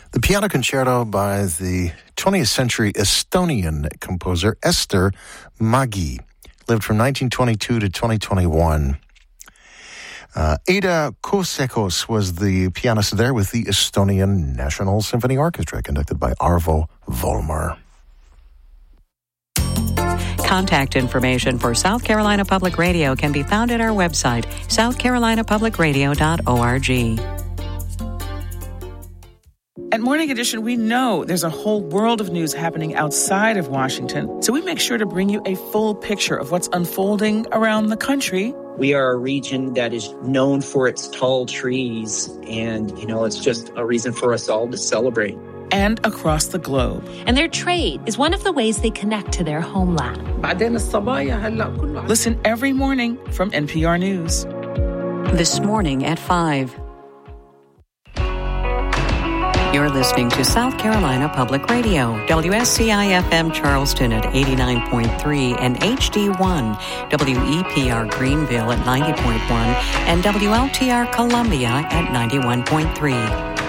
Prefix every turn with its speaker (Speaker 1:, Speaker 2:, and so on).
Speaker 1: The piano concerto by the 20th century Estonian composer Ester Mägi, lived from 1922 to 2021. Ada Kuusekos was the pianist there with the Estonian National Symphony Orchestra, conducted by Arvo Volmer.
Speaker 2: Contact information for South Carolina Public Radio can be found at our website, southcarolinapublicradio.org.
Speaker 3: At Morning Edition, we know there's a whole world of news happening outside of Washington, so we make sure to bring you a full picture of what's unfolding around the country.
Speaker 4: We are a region that is known for its tall trees, and, it's just a reason for us all to celebrate.
Speaker 3: And across the globe.
Speaker 5: And their trade is one of the ways they connect to their homeland.
Speaker 3: Listen every morning from NPR News.
Speaker 2: This morning at 5. You're listening to South Carolina Public Radio, WSCI-FM Charleston at 89.3 and HD1, WEPR Greenville at 90.1 and WLTR Columbia at 91.3.